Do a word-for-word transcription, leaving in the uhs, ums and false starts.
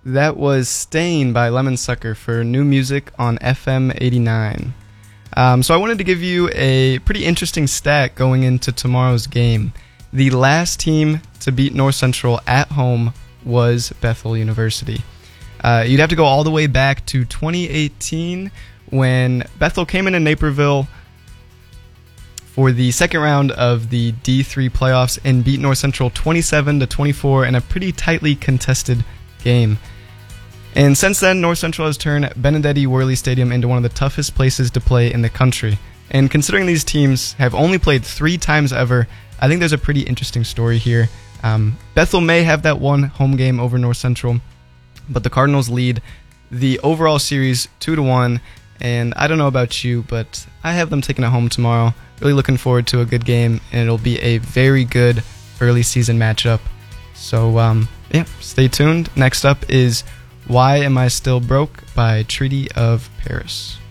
That was Stain by Lemon Sucker for New Music on F M eighty-nine. Um, so I wanted to give you a pretty interesting stat going into tomorrow's game. The last team to beat North Central at home was Bethel University. Uh, you'd have to go all the way back to twenty eighteen when Bethel came into Naperville for the second round of the D three playoffs and beat North Central twenty-seven to twenty-four in a pretty tightly contested game. And since then, North Central has turned Benedetti Worley Stadium into one of the toughest places to play in the country. And considering these teams have only played three times ever, I think there's a pretty interesting story here. Um, Bethel may have that one home game over North Central, but the Cardinals lead the overall series two to one. And I don't know about you, but I have them taking it home tomorrow. Really looking forward to a good game, and it'll be a very good early season matchup. So, um, yeah, stay tuned. Next up is Why Am I Still Broke by Treaty of Paris.